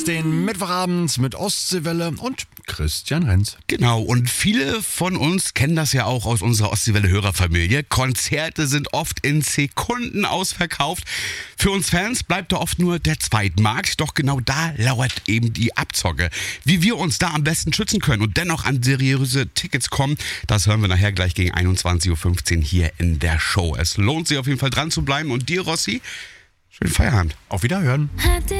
Hörens, den Mittwochabend mit Ostseewelle und Christian Renz. Genau, und viele von uns kennen das ja auch aus unserer Ostseewelle-Hörerfamilie. Konzerte sind oft in Sekunden ausverkauft. Für uns Fans bleibt da oft nur der Zweitmarkt, doch genau da lauert eben die Abzocke. Wie wir uns da am besten schützen können und dennoch an seriöse Tickets kommen, das hören wir nachher gleich gegen 21.15 Uhr hier in der Show. Es lohnt sich auf jeden Fall dran zu bleiben und dir, Rossi, schönen Feierabend. Auf Wiederhören.